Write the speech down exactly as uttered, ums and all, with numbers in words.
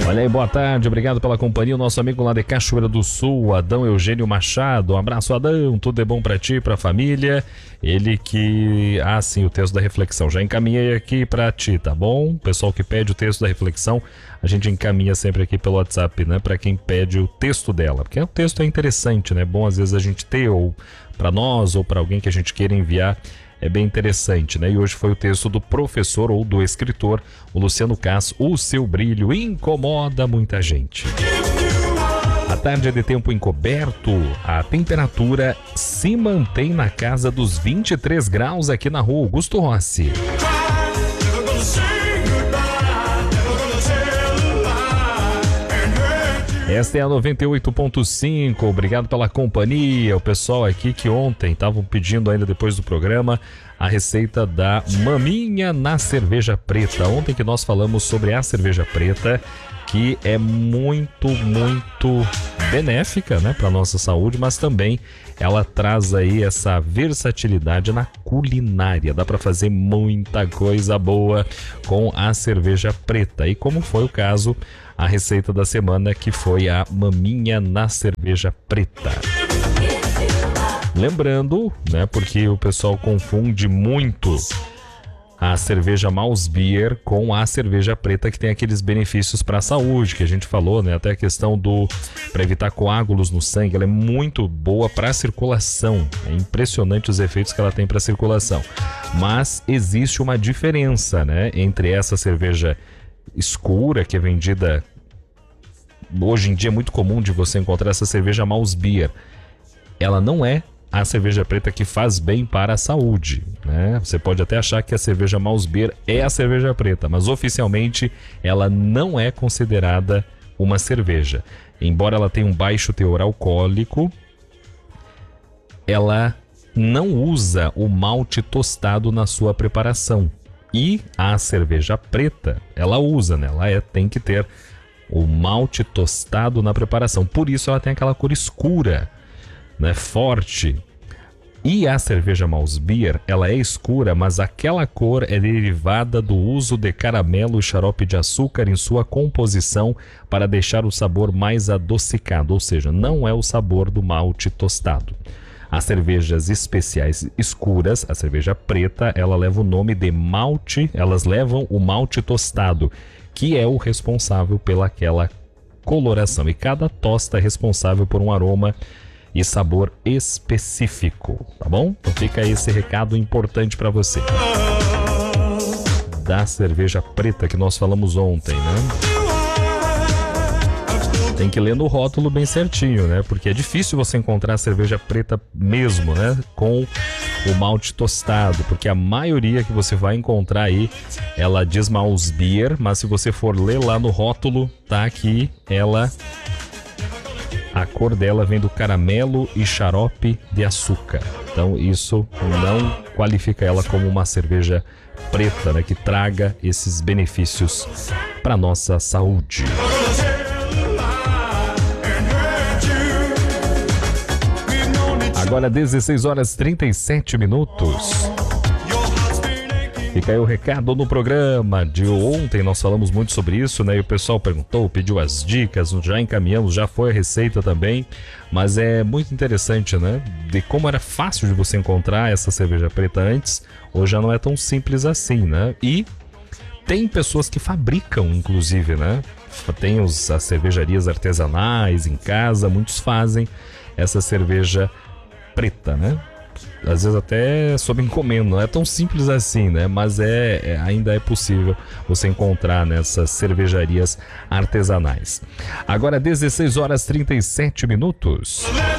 Olha aí, boa tarde, obrigado pela companhia, o nosso amigo lá de Cachoeira do Sul, Adão Eugênio Machado. Um abraço, Adão, tudo é bom pra ti, pra família. Ele que... Ah, sim, o texto da reflexão, já encaminhei aqui pra ti, tá bom? O pessoal que pede o texto da reflexão, a gente encaminha sempre aqui pelo WhatsApp, né? Pra quem pede o texto dela, porque o texto é interessante, né? Bom às vezes a gente ter, ou pra nós, ou pra alguém que a gente queira enviar. É bem interessante, né? E hoje foi o texto do professor ou do escritor, o Luciano Cass, O Seu Brilho Incomoda Muita Gente. A tarde é de tempo encoberto, a temperatura se mantém na casa dos vinte e três graus aqui na rua Augusto Rossi. Esta é a noventa e oito ponto cinco, obrigado pela companhia. O pessoal aqui que ontem estavam pedindo ainda depois do programa a receita da maminha na cerveja preta. Ontem que nós falamos sobre a cerveja preta, que é muito, muito benéfica, né, para nossa saúde, mas também ela traz aí essa versatilidade na culinária. Dá para fazer muita coisa boa com a cerveja preta. E como foi o caso, a receita da semana, que foi a maminha na cerveja preta. Lembrando, né, porque o pessoal confunde muito a cerveja Maus Beer com a cerveja preta, que tem aqueles benefícios para a saúde que a gente falou, né? Até a questão do para evitar coágulos no sangue, ela é muito boa para a circulação. É impressionante os efeitos que ela tem para a circulação. Mas existe uma diferença, né, entre essa cerveja escura, que é vendida hoje em dia, é muito comum de você encontrar essa cerveja Maus Beer. Ela não é a cerveja preta que faz bem para a saúde, né? Você pode até achar que a cerveja Maus Beer é a cerveja preta, mas oficialmente ela não é considerada uma cerveja. Embora ela tenha um baixo teor alcoólico, ela não usa o malte tostado na sua preparação. E a cerveja preta, ela usa, né? Ela é, tem que ter o malte tostado na preparação. Por isso ela tem aquela cor escura, né, forte. E a cerveja Maus Beer, ela é escura, mas aquela cor é derivada do uso de caramelo e xarope de açúcar em sua composição para deixar o sabor mais adocicado, ou seja, não é o sabor do malte tostado. As cervejas especiais escuras, a cerveja preta, ela leva o nome de malte, elas levam o malte tostado, que é o responsável pelaquela coloração. E cada tosta é responsável por um aroma e sabor específico, tá bom? Então fica aí esse recado importante para você. Da cerveja preta que nós falamos ontem, né? Tem que ler no rótulo bem certinho, né? Porque é difícil você encontrar cerveja preta mesmo, né? Com o malte tostado, porque a maioria que você vai encontrar aí, ela diz Maus Beer, mas se você for ler lá no rótulo, tá aqui, ela... A cor dela vem do caramelo e xarope de açúcar. Então isso não qualifica ela como uma cerveja preta, né, que traga esses benefícios para nossa saúde. Agora dezesseis horas e trinta e sete minutos. Fica aí o recado no programa de ontem, nós falamos muito sobre isso, né? E o pessoal perguntou, pediu as dicas, já encaminhamos, já foi a receita também. Mas é muito interessante, né? De como era fácil de você encontrar essa cerveja preta antes, hoje já não é tão simples assim, né? E tem pessoas que fabricam, inclusive, né? Tem os, as cervejarias artesanais em casa, muitos fazem essa cerveja preta, né? Às vezes até sob encomenda, não é tão simples assim, né? Mas é, é, ainda é possível você encontrar nessas cervejarias artesanais. Agora dezesseis horas e trinta e sete minutos.